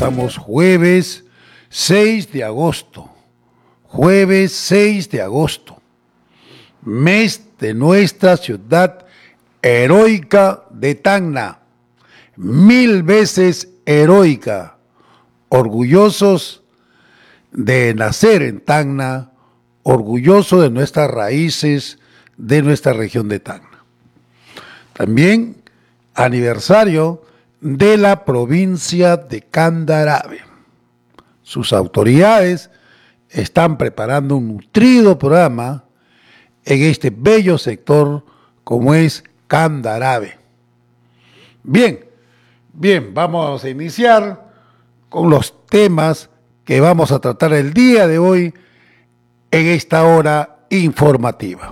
estamos jueves 6 de agosto. Jueves 6 de agosto. Mes de nuestra ciudad heroica de Tacna. 1000 veces heroica. Orgullosos de nacer en Tacna, orgullosos de nuestras raíces, de nuestra región de Tacna. También aniversario de la provincia de Candarave. Sus autoridades están preparando un nutrido programa en este bello sector como es Candarave. Bien, vamos a iniciar con los temas que vamos a tratar el día de hoy en esta hora informativa.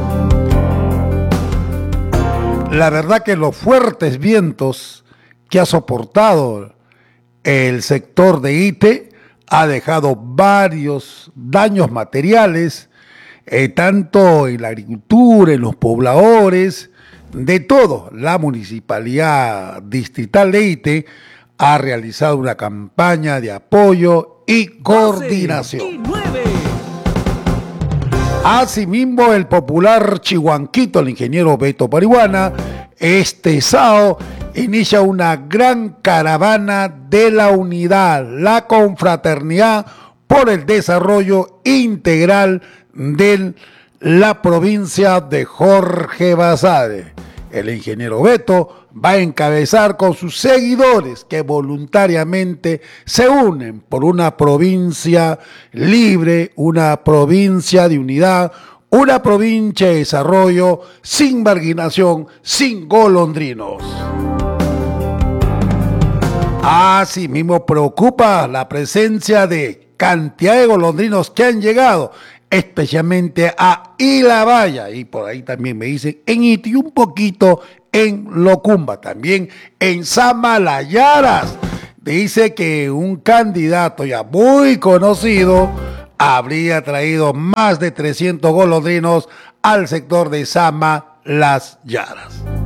La verdad que los fuertes vientos que ha soportado el sector de Ite ha dejado varios daños materiales, tanto en la agricultura, en los pobladores, de todo. La Municipalidad Distrital de Ite ha realizado una campaña de apoyo y coordinación. Asimismo, el popular chihuanquito, el ingeniero Beto Parihuana, este sábado inicia una gran caravana de la unidad, la confraternidad por el desarrollo integral de la provincia de Jorge Basadre. El ingeniero Beto va a encabezar con sus seguidores que voluntariamente se unen por una provincia libre, una provincia de unidad, una provincia de desarrollo sin marginación, sin golondrinos. Asimismo preocupa la presencia de cantidad de golondrinos que han llegado, especialmente a Ilabaya, y por ahí también me dicen en Iti, un poquito en Locumba, también en Samalayaras. Dice que un candidato ya muy conocido habría traído más de 300 golondrinos al sector de Sama Las Yaras.